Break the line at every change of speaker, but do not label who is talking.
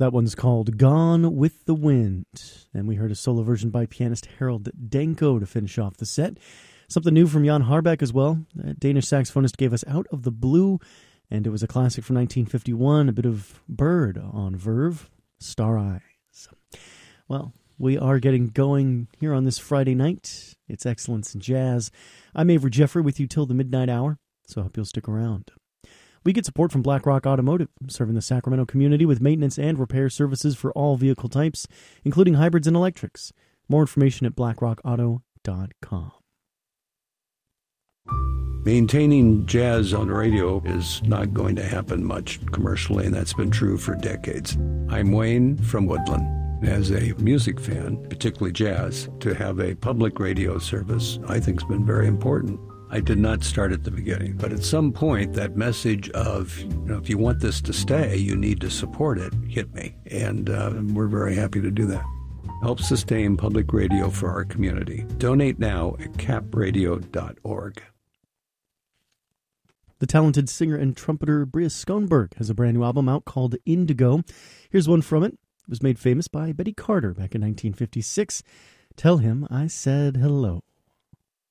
That one's called Gone with the Wind. And we heard a solo version by pianist Harold Danko to finish off the set. Something new from Jan Harbeck as well. That Danish saxophonist gave us Out of the Blue, and it was a classic from 1951, a bit of Bird on Verve, Star Eyes. Well, we are getting going here on this Friday night. It's Excellence in Jazz. I'm Avery Jeffrey with you till the midnight hour, so I hope you'll stick around. We get support from BlackRock Automotive, serving the Sacramento community with maintenance and repair services for all vehicle types, including hybrids and electrics. More information at blackrockauto.com.
Maintaining jazz on the radio is not going to happen much commercially, and that's been true for decades. I'm Wayne from Woodland. As a music fan, particularly jazz, to have a public radio service I think has been very important. I did not start at the beginning, but at some point that message of, if you want this to stay, you need to support it, hit me. And we're very happy to do that. Help sustain public radio for our community. Donate now at capradio.org.
The talented singer and trumpeter Bria Schoenberg has a brand new album out called Indigo. Here's one from it. It was made famous by Betty Carter back in 1956. Tell him I said hello.